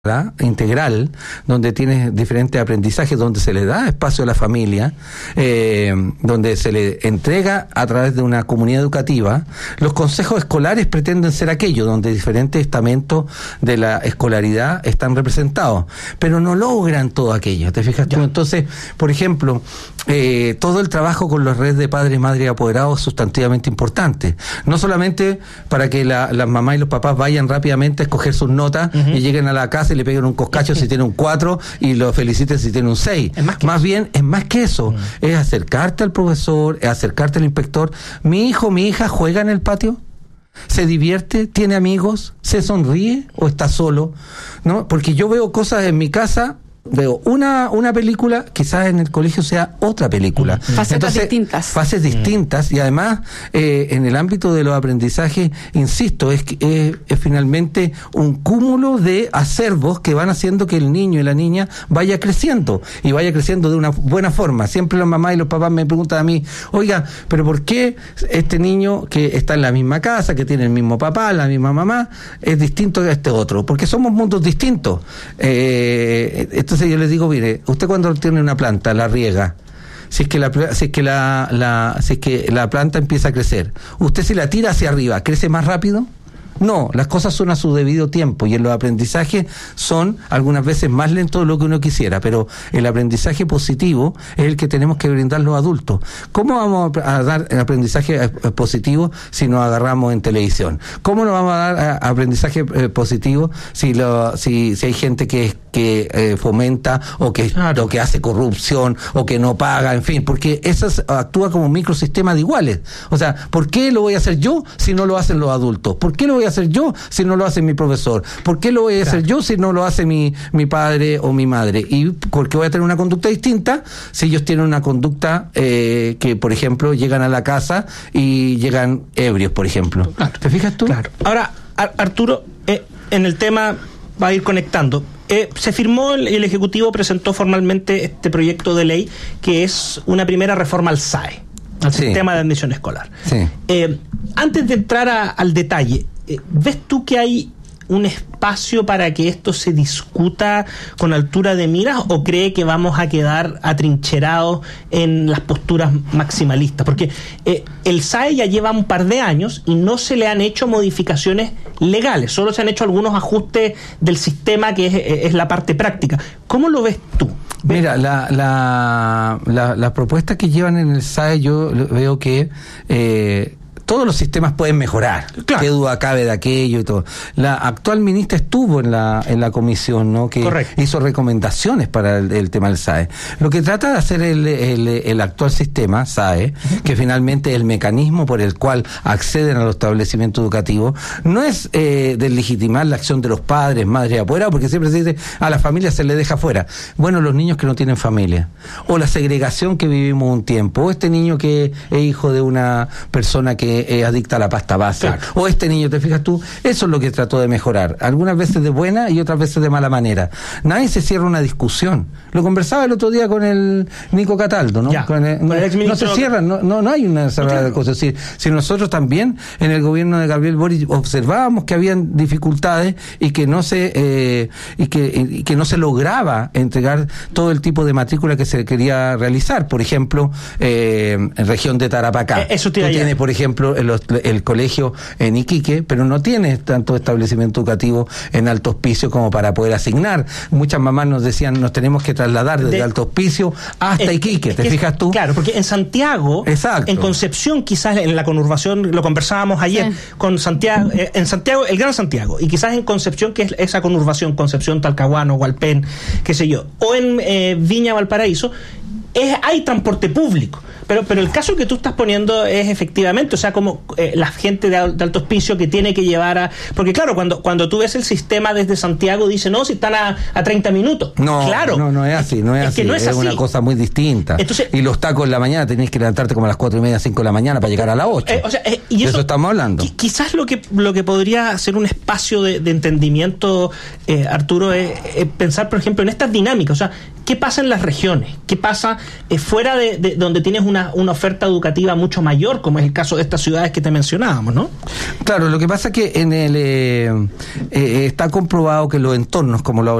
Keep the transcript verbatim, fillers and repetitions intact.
integral, donde tienes diferentes aprendizajes, donde se le da espacio a la familia, eh, donde se le entrega a través de una comunidad educativa. Los consejos escolares pretenden ser aquello donde diferentes estamentos de la escolaridad están representados, pero no logran todo aquello, ¿te fijas tú? Entonces, por ejemplo, eh, todo el trabajo con las redes de padres, madres y apoderados es sustantivamente importante, no solamente para que la, las mamás y los papás vayan rápidamente a escoger sus notas uh-huh. y lleguen a la casa y le peguen un coscacho si tiene un cuatro y lo feliciten si tiene un seis. Más, más bien, es más que eso. Mm. Es acercarte al profesor, es acercarte al inspector. Mi hijo, mi hija juega en el patio, se divierte, tiene amigos, se sonríe o está solo, ¿no? Porque yo veo cosas en mi casa. Veo una una película, quizás en el colegio sea otra película. Facetas Entonces, distintas. Fases distintas, y además, eh, en el ámbito de los aprendizajes, insisto, es, es, es finalmente un cúmulo de acervos que van haciendo que el niño y la niña vaya creciendo, y vaya creciendo de una buena forma. Siempre las mamás y los papás me preguntan a mí, oiga, pero ¿por qué este niño que está en la misma casa, que tiene el mismo papá, la misma mamá, es distinto de este otro? Porque somos mundos distintos. Eh, Entonces yo les digo, mire, usted cuando tiene una planta, la riega, si es que la, si es que la, la, si es que la planta empieza a crecer, usted si la tira hacia arriba, ¿crece más rápido? No, las cosas son a su debido tiempo, y en los aprendizajes son algunas veces más lentos de lo que uno quisiera, pero el aprendizaje positivo es el que tenemos que brindar los adultos. ¿Cómo vamos a dar aprendizaje positivo si nos agarramos en televisión? ¿Cómo nos vamos a dar aprendizaje positivo si lo, si, si hay gente que que eh, fomenta o que, claro. o que hace corrupción o que no paga, en fin, porque eso actúa como un microsistema de iguales? O sea, ¿por qué lo voy a hacer yo si no lo hacen los adultos? ¿Por qué lo voy a hacer yo si no lo hace mi profesor? ¿Por qué lo voy a claro. hacer yo si no lo hace mi, mi padre o mi madre? ¿Y por qué voy a tener una conducta distinta si ellos tienen una conducta eh, que, por ejemplo, llegan a la casa y llegan ebrios, por ejemplo? Claro. ¿Te fijas tú? Claro. Ahora, Ar- Arturo, eh, en el tema va a ir conectando. Eh, se firmó, el, el Ejecutivo presentó formalmente este proyecto de ley que es una primera reforma al S A E, al sí. sistema de admisión escolar. Sí. Eh, antes de entrar a, al detalle, eh, ¿ves tú que hay un espacio para que esto se discuta con altura de miras, o cree que vamos a quedar atrincherados en las posturas maximalistas? Porque eh, el S A E ya lleva un par de años y no se le han hecho modificaciones legales, solo se han hecho algunos ajustes del sistema que es, es la parte práctica. ¿Cómo lo ves tú? Mira, la, la, la, la propuesta que llevan en el S A E, yo veo que eh, todos los sistemas pueden mejorar. Claro. Qué duda cabe de aquello y todo. La actual ministra estuvo en la en la comisión, ¿no? Que Correcto. hizo recomendaciones para el, el tema del S A E. Lo que trata de hacer el, el, el actual sistema S A E, uh-huh. que finalmente es el mecanismo por el cual acceden a los establecimientos educativos, no es eh, deslegitimar la acción de los padres, madres y apoderados, porque siempre se dice a la familia se le deja fuera. Bueno, los niños que no tienen familia, o la segregación que vivimos un tiempo, o este niño que es hijo de una persona que es adicta a la pasta base, claro. o este niño, ¿te fijas tú? Eso es lo que trató de mejorar, algunas veces de buena y otras veces de mala manera. Nadie se cierra una discusión. Lo conversaba el otro día con el Nico Cataldo, ¿no? Ya, con el, con el no, no se cierran, no, no, no hay una cerrada de cosas. Si, si nosotros también en el gobierno de Gabriel Boric observábamos que habían dificultades y que no se eh, y que y que no se lograba entregar todo el tipo de matrícula que se quería realizar, por ejemplo, eh, en región de Tarapacá. Eh, eso te tiene, por ejemplo, el, el colegio en Iquique, pero no tiene tanto establecimiento educativo en Alto Hospicio como para poder asignar. Muchas mamás nos decían, nos tenemos que trasladar desde de, Alto Hospicio hasta es, Iquique, es ¿te fijas tú? Claro, porque en Santiago, Exacto. en Concepción, quizás en la conurbación, lo conversábamos ayer, sí. con Santiago, eh, en Santiago, el Gran Santiago, y quizás en Concepción, que es esa conurbación, Concepción, Talcahuano, Hualpén, qué sé yo, o en eh, Viña, Valparaíso, es, hay transporte público. Pero, pero el caso que tú estás poniendo es efectivamente, o sea, como eh, la gente de, de Alto Hospicio que tiene que llevar a... Porque claro, cuando cuando tú ves el sistema desde Santiago, dice, no, si están a, a treinta minutos. No, claro. no, no es así, no es, es así. Que no es, es así. Una cosa muy distinta. Entonces, y los tacos en la mañana, tenés que levantarte como a las cuatro y media, cinco de la mañana para llegar a las ocho. Eh, o sea, eh, y eso, de eso estamos hablando. Qu- quizás lo que lo que podría ser un espacio de, de entendimiento, eh, Arturo, es, es pensar, por ejemplo, en estas dinámicas. O sea, ¿qué pasa en las regiones? ¿Qué pasa eh, fuera de, de donde tienes una una, una oferta educativa mucho mayor, como es el caso de estas ciudades que te mencionábamos, ¿no? Claro, lo que pasa es que en el eh, eh, está comprobado que los entornos, como lo